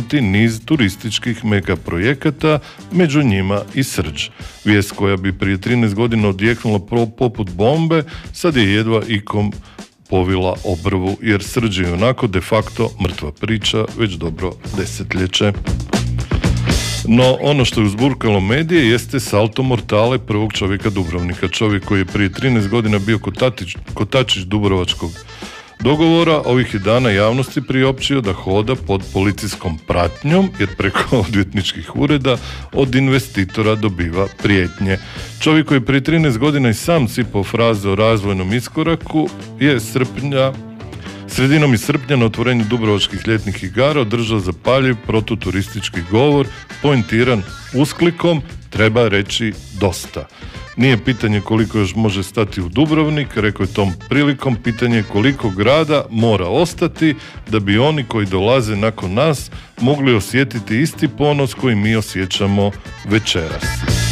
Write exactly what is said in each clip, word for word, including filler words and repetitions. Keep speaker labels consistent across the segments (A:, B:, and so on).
A: pokrenuti niz turističkih mega projekata, među njima i Srđ. Vijest koja bi prije trinaest godina odjeknula poput bombe, sad je jedva ikom povila obrvu, jer Srđ je onako de facto mrtva priča već dobro desetljeće. No, ono što je uzburkalo medije jeste salto mortale prvog čovjeka Dubrovnika. Čovjek koji je prije trinaest godina bio kotatić, kotačić dubrovačkog dogovora, ovih je dana javnosti priopćio da hoda pod policijskom pratnjom, jer preko odvjetničkih ureda od investitora dobiva prijetnje. Čovjek koji je prije trinaest godina i sam sipao fraze o razvojnom iskoraku je srpnja Sredinom iz srpnja na otvorenju Dubrovačkih ljetnih igara održao zapaljiv protuturistički govor poentiran usklikom treba reći dosta. Nije pitanje koliko još može stati u Dubrovnik, rekao je tom prilikom, pitanje je koliko grada mora ostati da bi oni koji dolaze nakon nas mogli osjetiti isti ponos koji mi osjećamo večeras.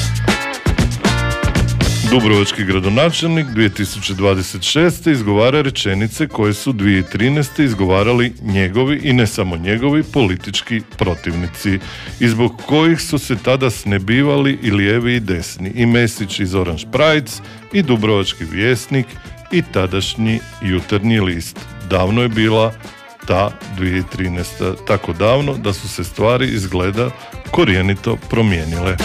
A: Dubrovački gradonačelnik dvije tisuće dvadeset šeste izgovara rečenice koje su dvije tisuće trinaeste izgovarali njegovi i ne samo njegovi politički protivnici i zbog kojih su se tada snebivali i lijevi i desni, i Mesić iz Orange Prides, i Dubrovački vjesnik, i tadašnji Jutarnji list. Davno je bila ta dvije tisuće trinaesta, tako davno da su se stvari izgleda korijenito promijenile.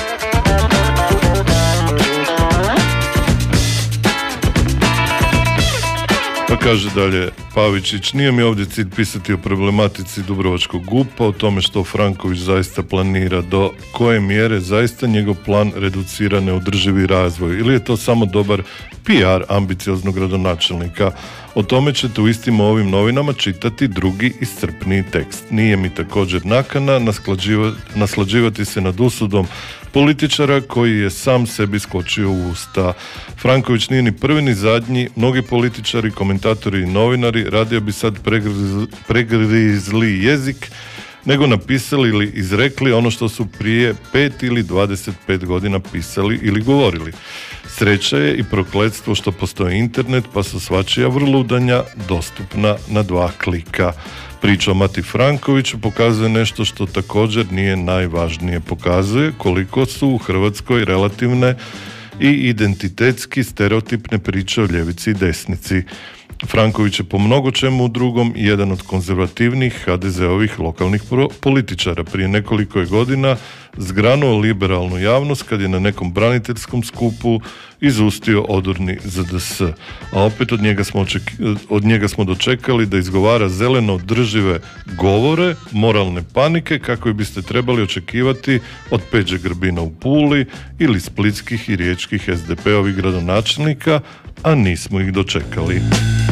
A: Pa kaže dalje Pavičić, nije mi ovdje cilj pisati o problematici Dubrovačkog G U P-a, o tome što Franković zaista planira, do koje mjere zaista njegov plan reducira neodrživi razvoj, ili je to samo dobar P R ambicioznog gradonačelnika. O tome ćete u istim ovim novinama čitati drugi iscrpniji tekst. Nije mi također nakana naslađivati se nad usudom političara koji je sam sebi skočio u usta. Franković nije ni prvi ni zadnji, mnogi političari, komentatori i novinari radije bi sad pregriz, pregrizli jezik nego napisali ili izrekli ono što su prije pet ili dvadeset pet godina pisali ili govorili. Sreća je i prokletstvo što postoji internet, pa su svačija vrludanja dostupna na dva klika. Priča o Mati Frankoviću pokazuje nešto što također nije najvažnije. Pokazuje koliko su u Hrvatskoj relativne i identitetski stereotipne priče o ljevici i desnici. Franković je po mnogo čemu drugom jedan od konzervativnih ha de zeovih lokalnih političara. Prije nekoliko je godina zgranuo liberalnu javnost kad je na nekom braniteljskom skupu izustio odurni Z D S. A opet od njega smo, oček- od njega smo dočekali da izgovara zeleno održive govore, moralne panike kako biste trebali očekivati od Peđe Grbina u Puli ili splitskih i riječkih es de pe-ovih gradonačelnika, a nismo ih dočekali.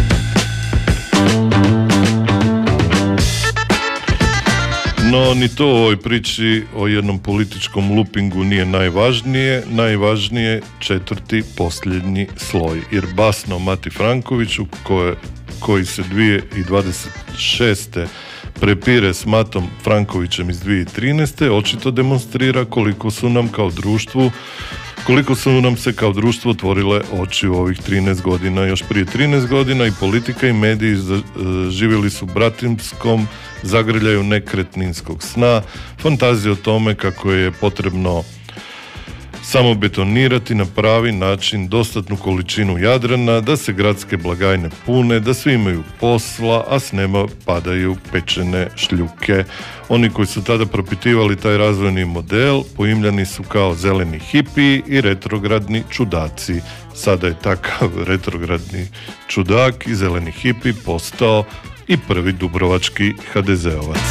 A: No, ni to u ovoj priči o jednom političkom lupingu nije najvažnije. Najvažnije četvrti, posljednji sloj. Jer basno Mati Frankoviću, koje, koji se dvije tisuće dvadeset šeste prepire s Matom Frankovićem iz dvije tisuće trinaeste, očito demonstrira koliko su nam kao društvu Koliko su nam se kao društvo otvorile oči u ovih trinaest godina. Još prije trinaest godina i politika i mediji živjeli su bratinskom zagrljaju nekretninskog sna, fantazije o tome kako je potrebno samo betonirati na pravi način dostatnu količinu Jadrana, da se gradske blagajne pune, da svi imaju posla, a s neba padaju pečene šljuke. Oni koji su tada propitivali taj razvojni model poimljani su kao zeleni hipiji i retrogradni čudaci. Sada je takav retrogradni čudak i zeleni hipi postao i prvi dubrovački ha de zeovac.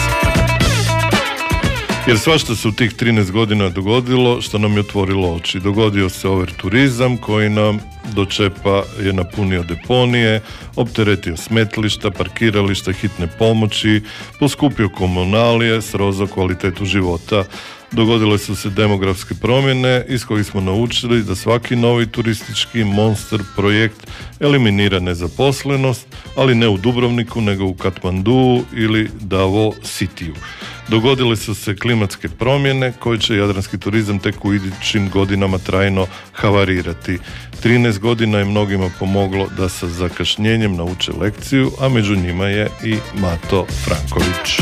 A: Jer svašta se u tih trinaest godina dogodilo što nam je otvorilo oči. Dogodio se overturizam koji nam do čepa je napunio deponije, opteretio smetlišta, parkirališta, hitne pomoći, poskupio komunalije, srozao kvalitetu života. Dogodile su se demografske promjene iz kojih smo naučili da svaki novi turistički monster projekt eliminira nezaposlenost, ali ne u Dubrovniku nego u Katmanduu ili Davao Cityju. Dogodile su se klimatske promjene koje će jadranski turizam tek u idućim godinama trajno havarirati. trinaest godina je mnogima pomoglo da sa zakašnjenjem nauče lekciju, a među njima je i Mato Franković.